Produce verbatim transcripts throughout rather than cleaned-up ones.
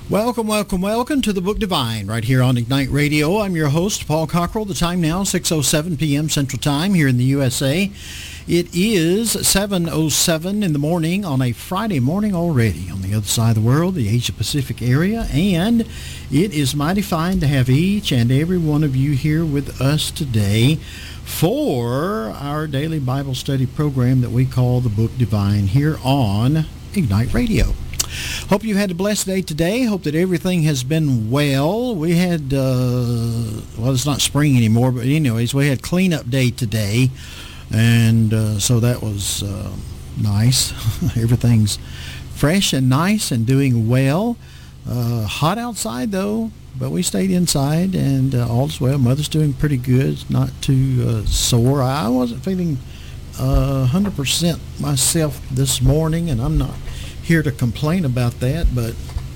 Welcome, welcome, welcome to the Book Divine right here on Ignite Radio. I'm your host, Paul Cockrell. The time now, six oh seven p.m. Central Time here in the U S A. It is seven oh seven in the morning on a Friday morning already on the other side of the world, the Asia-Pacific area, and it is mighty fine to have each and every one of you here with us today for our daily Bible study program that we call the Book Divine here on Ignite Radio. Hope you had a blessed day today. Hope that everything has been well. We had, uh, well, it's not spring anymore, but anyways, we had cleanup day today, and uh, so that was uh, nice. Everything's fresh and nice and doing well. Uh, hot outside, though, but we stayed inside, and uh, all's well. Mother's doing pretty good, not too uh, sore. I wasn't feeling uh, one hundred percent myself this morning, and I'm not here to complain about that, but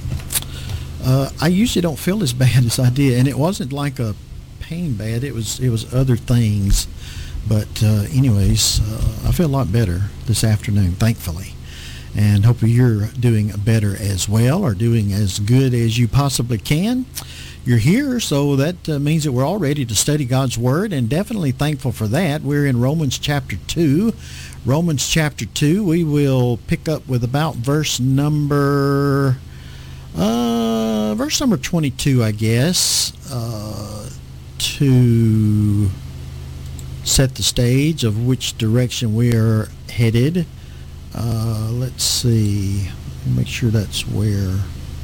uh, I usually don't feel as bad as I did, and it wasn't like a pain bad, it was it was other things, but uh, anyways, uh, I feel a lot better this afternoon, thankfully, and hope you're doing better as well, or doing as good as you possibly can. You're here, so that uh, means that we're all ready to study God's Word, and definitely thankful for that. We're in Romans chapter two. Romans chapter two, we will pick up with about verse number, uh, verse number twenty-two, I guess, uh, to set the stage of which direction we are headed. Uh, let's see, make sure that's where,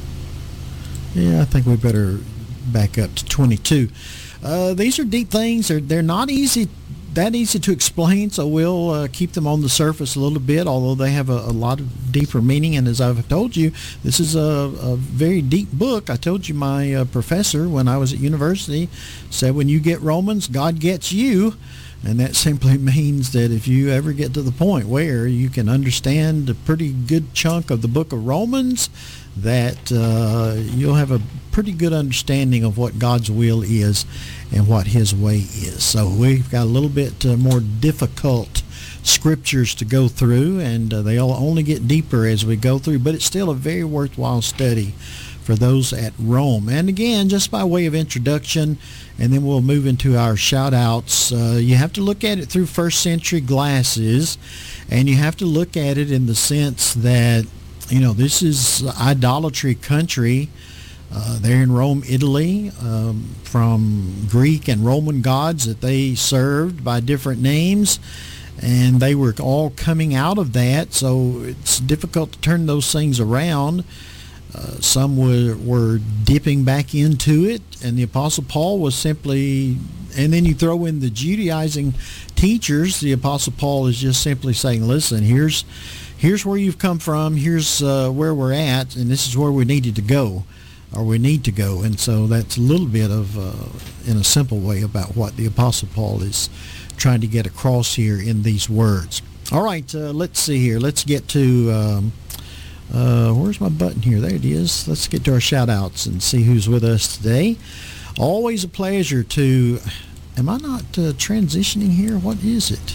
yeah, I think we better back up to twenty-two. Uh, these are deep things. They're, they're not easy that easy to explain, so we'll uh, keep them on the surface a little bit, although they have a, a lot of deeper meaning. And as I've told you, this is a, a very deep book. I told you my uh, professor when I was at university said when you get Romans, God gets you. And that simply means that if you ever get to the point where you can understand a pretty good chunk of the book of Romans, that uh, you'll have a pretty good understanding of what God's will is and what His way is. So we've got a little bit uh, more difficult scriptures to go through, and uh, they'll only get deeper as we go through, but it's still a very worthwhile study for those at Rome. And again, just by way of introduction, and then we'll move into our shout-outs, uh, you have to look at it through first century glasses, and you have to look at it in the sense that, you know, this is idolatry country. Uh, they're in Rome, Italy, um, from Greek and Roman gods that they served by different names, and they were all coming out of that, so it's difficult to turn those things around. Uh, some were, were dipping back into it, and the Apostle Paul was simply, and then you throw in the Judaizing teachers, the Apostle Paul is just simply saying, listen, here's here's where you've come from, here's uh, where we're at, and this is where we needed to go, or we need to go. And so that's a little bit of, uh, in a simple way, about what the Apostle Paul is trying to get across here in these words. All right, uh, let's see here. Let's get to... Um, Uh, where's my button here? There it is. Let's get to our shout-outs and see who's with us today. Always a pleasure to... Am I not uh, transitioning here? What is it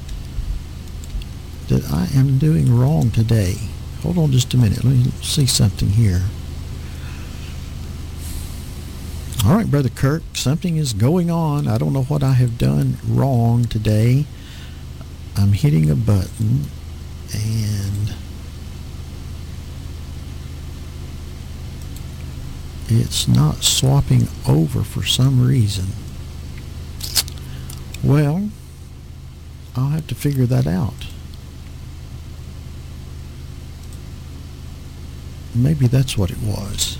that I am doing wrong today? Hold on just a minute. Let me see something here. All right, Brother Kirk, something is going on. I don't know what I have done wrong today. I'm hitting a button, and... it's not swapping over for some reason. Well, I'll have to figure that out. Maybe that's what it was.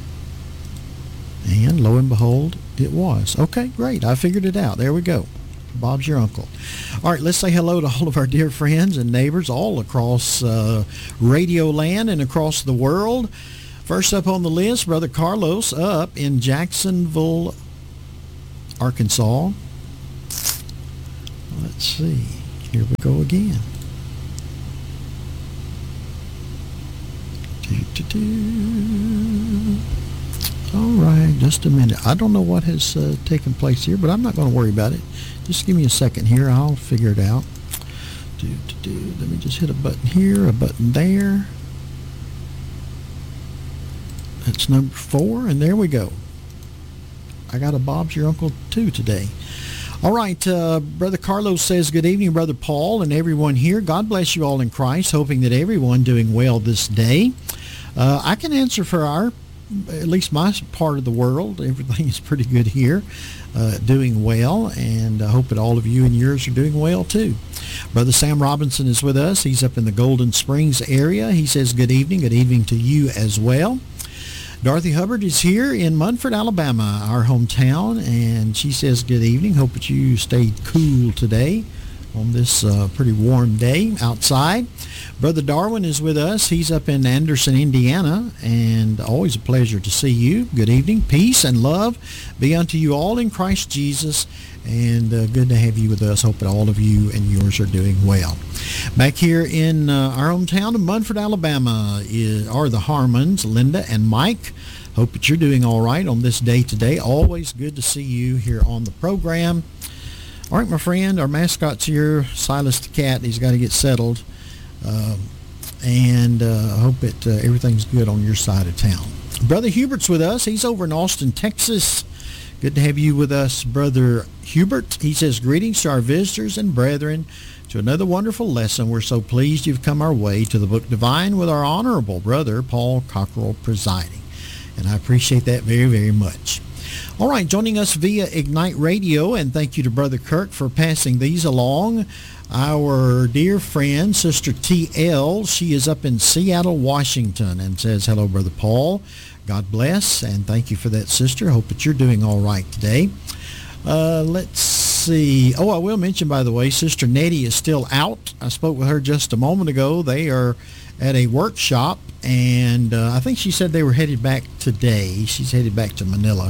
And lo and behold, it was. Okay, great. I figured it out. There we go. Bob's your uncle. All right, let's say hello to all of our dear friends and neighbors all across uh, Radio Land and across the world. First up on the list, Brother Carlos up in Jacksonville, Arkansas. Let's see. Here we go again. Do-do-do. All right, just a minute. I don't know what has uh, taken place here, but I'm not going to worry about it. Just give me a second here. I'll figure it out. Do-do-do. Let me just hit a button here, a button there. That's number four, and there we go. I got a Bob's Your Uncle too today. All right, uh, Brother Carlos says, good evening, Brother Paul and everyone here. God bless you all in Christ, hoping that everyone doing well this day. Uh, I can answer for our, at least my part of the world. Everything is pretty good here, uh, doing well, and I hope that all of you and yours are doing well too. Brother Sam Robinson is with us. He's up in the Golden Springs area. He says, good evening. Good evening to you as well. Dorothy Hubbard is here in Munford, Alabama, our hometown, and she says, good evening. Hope that you stayed cool today on this uh, pretty warm day outside. Brother Darwin is with us. He's up in Anderson, Indiana, and always a pleasure to see you. Good evening. Peace and love be unto you all in Christ Jesus, and uh, good to have you with us. Hope that all of you and yours are doing well. Back here in uh, our hometown of Munford, Alabama, is, are the Harmons, Linda and Mike. Hope that you're doing all right on this day today. Always good to see you here on the program. All right, my friend, our mascot's here, Silas the cat. He's got to get settled. Um, and uh, I hope that uh, everything's good on your side of town. Brother Hubert's with us. He's over in Austin, Texas. Good to have you with us, Brother Hubert. He says, greetings to our visitors and brethren to another wonderful lesson. We're so pleased you've come our way to the Book Divine with our honorable brother, Paul Cockrell, presiding. And I appreciate that very, very much. All right, joining us via Ignite Radio, and thank you to Brother Kirk for passing these along. Our dear friend, Sister T L, she is up in Seattle, Washington, and says, hello, Brother Paul. God bless, and thank you for that, sister. Hope that you're doing all right today. Uh, let's see. Oh, I will mention, by the way, Sister Nettie is still out. I spoke with her just a moment ago. They are at a workshop, and uh, I think she said they were headed back today. She's headed back to Manila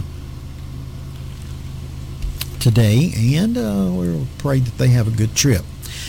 today, and uh, we'll pray that they have a good trip.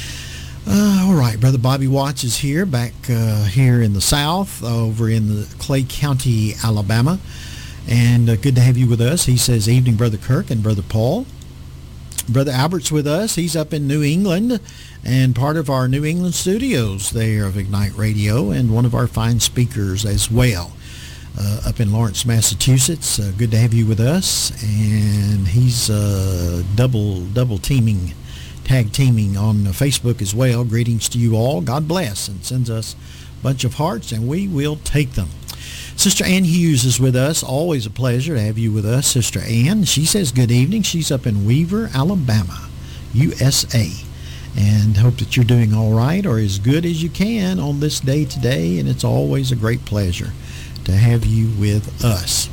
Uh, all right, Brother Bobby Watts is here, back uh, here in the South, over in the Clay County, Alabama, and uh, good to have you with us. He says, evening, Brother Kirk and Brother Paul. Brother Albert's with us. He's up in New England, and part of our New England studios there of Ignite Radio, and one of our fine speakers as well. Uh, up in Lawrence, Massachusetts. Uh, good to have you with us. And he's uh, double double teaming, tag teaming on Facebook as well. Greetings to you all. God bless, and sends us a bunch of hearts, and we will take them. Sister Ann Hughes is with us. Always a pleasure to have you with us, Sister Ann. She says good evening. She's up in Weaver, Alabama, U S A. And hope that you're doing all right, or as good as you can on this day today. And it's always a great pleasure to have you with us.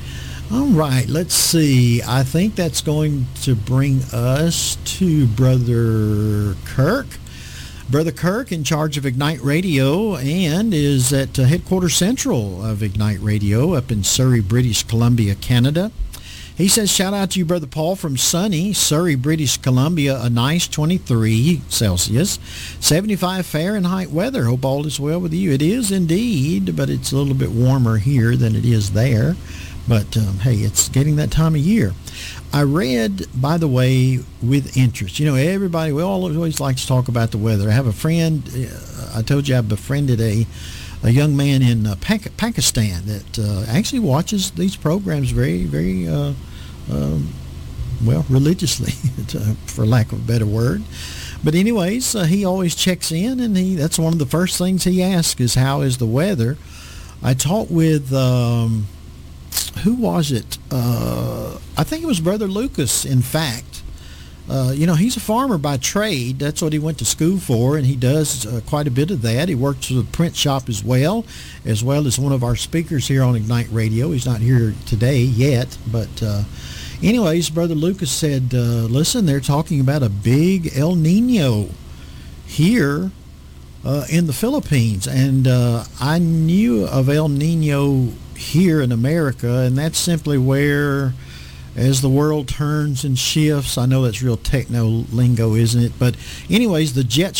All right, let's see. I think that's going to bring us to Brother Kirk. Brother Kirk, in charge of Ignite Radio, and is at uh, Headquarters Central of Ignite Radio up in Surrey, British Columbia, Canada. He says, shout out to you, Brother Paul, from sunny Surrey, British Columbia, a nice twenty-three Celsius, seventy-five Fahrenheit weather. Hope all is well with you. It is indeed, but it's a little bit warmer here than it is there. But, um, hey, it's getting that time of year. I read, by the way, with interest. You know, everybody, we all always like to talk about the weather. I have a friend, uh, I told you I befriended a a young man in uh, Pac- Pakistan that uh, actually watches these programs very, very, uh, um, well, religiously, for lack of a better word. But anyways, uh, he always checks in, and he that's one of the first things he asks is, how is the weather? I talked with, um, who was it? Uh, I think it was Brother Lucas, in fact. Uh, you know, he's a farmer by trade. That's what he went to school for, and he does uh, quite a bit of that. He works with a print shop as well, as well as one of our speakers here on Ignite Radio. He's not here today yet, but uh, anyways, Brother Lucas said, uh, listen, they're talking about a big El Nino here uh, in the Philippines, and uh, I knew of El Nino here in America, and that's simply where, as the world turns and shifts, I know that's real techno lingo, isn't it? But anyways, the jet